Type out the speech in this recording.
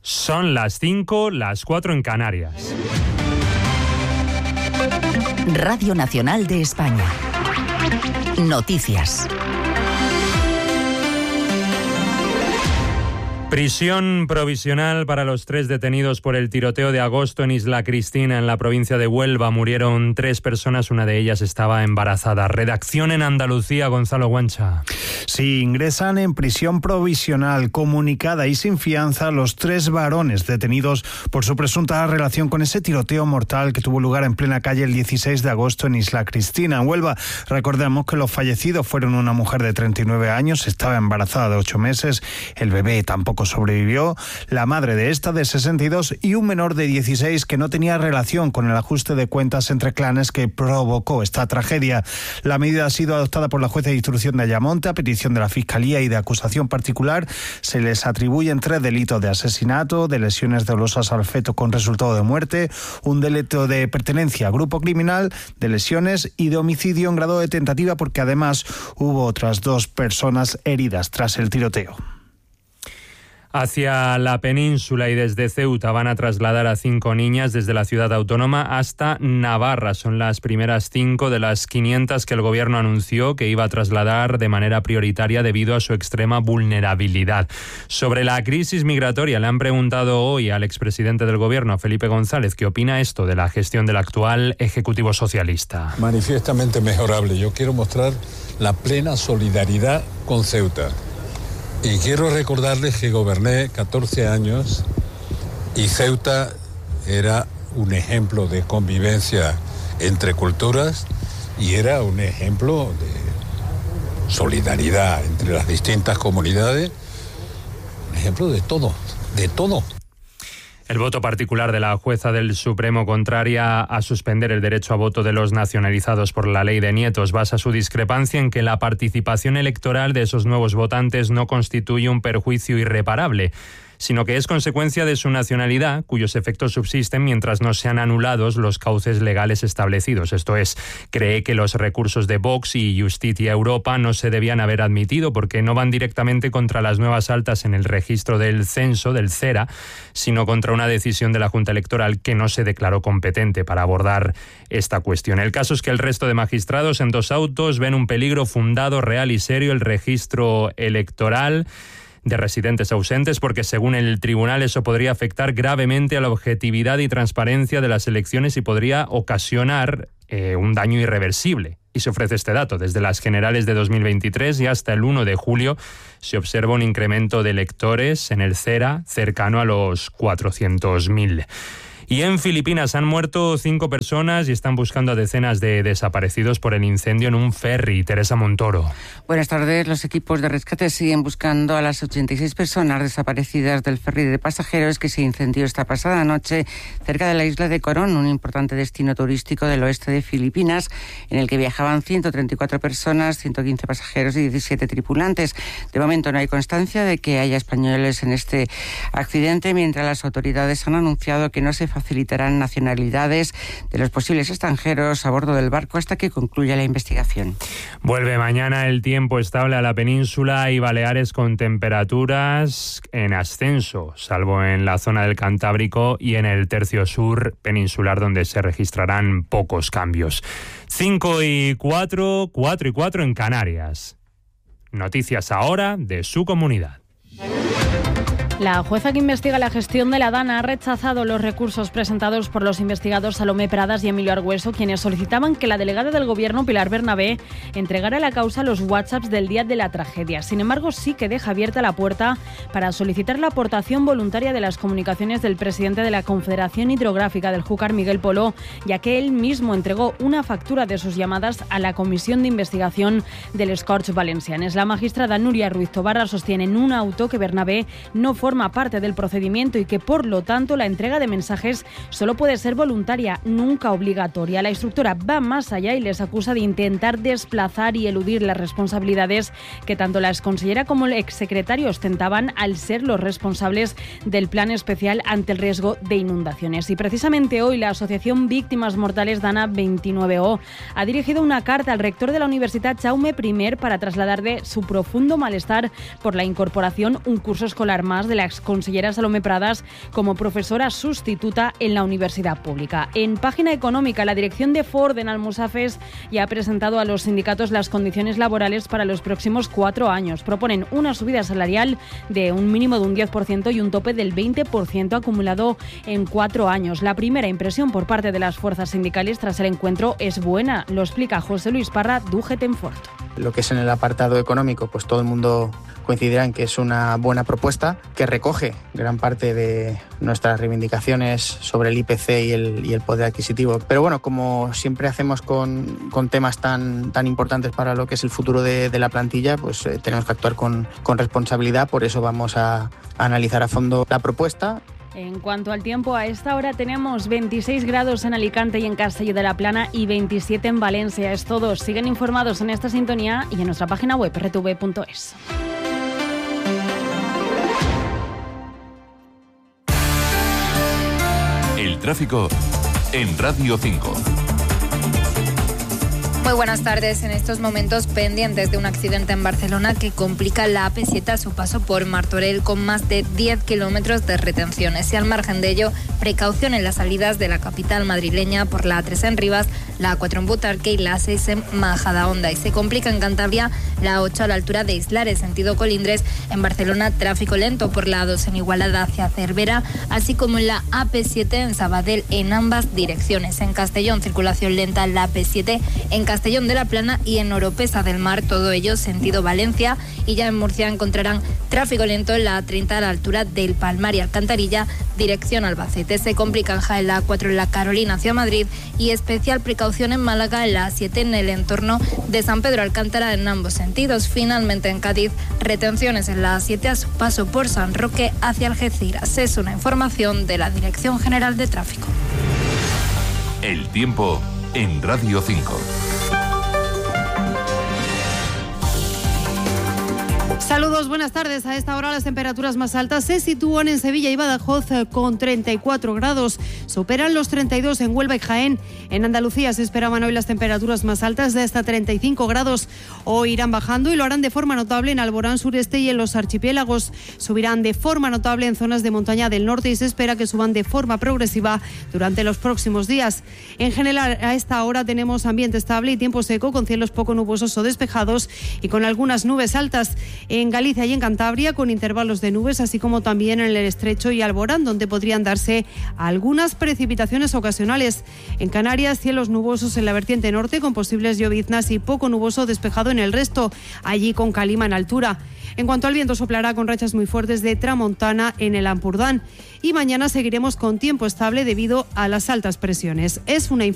Son las 5, las 4 en Canarias. Radio Nacional de España. Noticias. Prisión provisional para los 3 detenidos por el tiroteo de agosto en Isla Cristina, en la provincia de Huelva. Murieron 3 personas, una de ellas estaba embarazada. Redacción en Andalucía, Gonzalo Guancha. Sí, ingresan en prisión provisional, comunicada y sin fianza los 3 varones detenidos por su presunta relación con ese tiroteo mortal que tuvo lugar en plena calle el 16 de agosto en Isla Cristina, en Huelva. Recordemos que los fallecidos fueron una mujer de 39 años, estaba embarazada de 8 meses, el bebé tampoco sobrevivió, la madre de esta de 62 y un menor de 16 que no tenía relación con el ajuste de cuentas entre clanes que provocó esta tragedia. La medida ha sido adoptada por la jueza de instrucción de Ayamonte a petición de la Fiscalía y de acusación particular. Se les atribuyen 3 delitos de asesinato, de lesiones dolosas al feto con resultado de muerte, un delito de pertenencia a grupo criminal, de lesiones y de homicidio en grado de tentativa, porque además hubo otras 2 personas heridas tras el tiroteo. Hacia la península y desde Ceuta van a trasladar a 5 niñas desde la ciudad autónoma hasta Navarra. Son las primeras 5 de las 500 que el gobierno anunció que iba a trasladar de manera prioritaria debido a su extrema vulnerabilidad. Sobre la crisis migratoria le han preguntado hoy al expresidente del gobierno, a Felipe González, qué opina esto de la gestión del actual Ejecutivo Socialista. Manifiestamente mejorable. Yo quiero mostrar la plena solidaridad con Ceuta. Y quiero recordarles que goberné 14 años y Ceuta era un ejemplo de convivencia entre culturas y era un ejemplo de solidaridad entre las distintas comunidades, un ejemplo de todo, de todo. El voto particular de la jueza del Supremo contraria a suspender el derecho a voto de los nacionalizados por la ley de nietos basa su discrepancia en que la participación electoral de esos nuevos votantes no constituye un perjuicio irreparable, sino que es consecuencia de su nacionalidad, cuyos efectos subsisten mientras no sean anulados los cauces legales establecidos. Esto es, cree que los recursos de Vox y Justicia Europa no se debían haber admitido porque no van directamente contra las nuevas altas en el registro del censo, del CERA, sino contra una decisión de la Junta Electoral que no se declaró competente para abordar esta cuestión. El caso es que el resto de magistrados en 2 autos ven un peligro fundado, real y serio el registro electoral de residentes ausentes, porque según el tribunal eso podría afectar gravemente a la objetividad y transparencia de las elecciones y podría ocasionar un daño irreversible. Y se ofrece este dato: desde las generales de 2023 y hasta el 1 de julio se observa un incremento de electores en el CERA cercano a los 400.000. Y en Filipinas han muerto 5 personas y están buscando a decenas de desaparecidos por el incendio en un ferry. Teresa Montoro. Buenas tardes. Los equipos de rescate siguen buscando a las 86 personas desaparecidas del ferry de pasajeros que se incendió esta pasada noche cerca de la isla de Corón, un importante destino turístico del oeste de Filipinas, en el que viajaban 134 personas, 115 pasajeros y 17 tripulantes. De momento no hay constancia de que haya españoles en este accidente, mientras las autoridades han anunciado que no se facilitarán nacionalidades de los posibles extranjeros a bordo del barco hasta que concluya la investigación. Vuelve mañana el tiempo estable a la península y Baleares con temperaturas en ascenso, salvo en la zona del Cantábrico y en el tercio sur peninsular, donde se registrarán pocos cambios. 5 y 4, 4 y 4 en Canarias. Noticias ahora de su comunidad. La jueza que investiga la gestión de la DANA ha rechazado los recursos presentados por los investigados Salomé Pradas y Emilio Argüeso, quienes solicitaban que la delegada del Gobierno, Pilar Bernabé, entregara a la causa los WhatsApps del día de la tragedia. Sin embargo, sí que deja abierta la puerta para solicitar la aportación voluntaria de las comunicaciones del presidente de la Confederación Hidrográfica del Júcar, Miguel Poló, ya que él mismo entregó una factura de sus llamadas a la Comisión de Investigación del Scorch Valencianes. La magistrada Núria Ruiz Tobarra sostiene en un auto que Bernabé no forma parte del procedimiento y que, por lo tanto, la entrega de mensajes solo puede ser voluntaria, nunca obligatoria. La instructora va más allá y les acusa de intentar desplazar y eludir las responsabilidades que tanto la exconsellera como el exsecretario ostentaban al ser los responsables del plan especial ante el riesgo de inundaciones. Y precisamente hoy la Asociación Víctimas Mortales DANA 29O ha dirigido una carta al rector de la Universidad Jaume I para trasladarle su profundo malestar por la incorporación un curso escolar más de de la exconsellera Salomé Pradas como profesora sustituta en la universidad pública. En página económica, la dirección de Ford en Almusafes ya ha presentado a los sindicatos las condiciones laborales para los próximos 4 años. Proponen una subida salarial de un mínimo de un 10% y un tope del 20% acumulado en 4 años. La primera impresión por parte de las fuerzas sindicales tras el encuentro es buena. Lo explica José Luis Parra, DUGET en Ford. Lo que es en el apartado económico, pues todo el mundo coincidirá en que es una buena propuesta que recoge gran parte de nuestras reivindicaciones sobre el IPC y el poder adquisitivo. Pero bueno, como siempre hacemos con temas tan importantes para lo que es el futuro de la plantilla, pues tenemos que actuar con responsabilidad. Por eso vamos a analizar a fondo la propuesta. En cuanto al tiempo, a esta hora tenemos 26 grados en Alicante y en Castelló de la Plana y 27 en Valencia. Es todo. Siguen informados en esta sintonía y en nuestra página web rtv.es. El tráfico en Radio 5. Muy buenas tardes. En estos momentos pendientes de un accidente en Barcelona que complica la AP7 a su paso por Martorell con más de 10 kilómetros de retenciones. Y al margen de ello, precaución en las salidas de la capital madrileña por la A3 en Rivas, la A4 en Butarque y la A6 en Majadahonda. Y se complica en Cantabria la A8 a la altura de Islares, sentido Colindres. En Barcelona, tráfico lento por la A2 en Igualada hacia Cervera, así como en la AP7 en Sabadell en ambas direcciones. En Castellón, circulación lenta en la AP7, en Castellón de la Plana y en Oropesa del Mar, todo ello sentido Valencia. Y ya en Murcia encontrarán tráfico lento en la A30 a la altura del Palmar y Alcantarilla, dirección Albacete. Se complica en Jaén la A4 en la Carolina hacia Madrid y especial precaución en Málaga en la A7 en el entorno de San Pedro Alcántara en ambos sentidos. Finalmente en Cádiz, retenciones en la A7 a su paso por San Roque hacia Algeciras. Es una información de la Dirección General de Tráfico. El tiempo en Radio 5. Saludos, buenas tardes. A esta hora las temperaturas más altas se sitúan en Sevilla y Badajoz con 34 grados. Superan los 32 en Huelva y Jaén. En Andalucía se esperaban hoy las temperaturas más altas de hasta 35 grados. Hoy irán bajando y lo harán de forma notable en Alborán sureste y en los archipiélagos. Subirán de forma notable en zonas de montaña del norte y se espera que suban de forma progresiva durante los próximos días. En general, a esta hora tenemos ambiente estable y tiempo seco con cielos poco nubosos o despejados y con algunas nubes altas. En Galicia y en Cantabria con intervalos de nubes, así como también en el Estrecho y Alborán, donde podrían darse algunas precipitaciones ocasionales. En Canarias, cielos nubosos en la vertiente norte con posibles lloviznas y poco nuboso despejado en el resto, allí con calima en altura. En cuanto al viento, soplará con rachas muy fuertes de tramontana en el Ampurdán. Y mañana seguiremos con tiempo estable debido a las altas presiones. Es una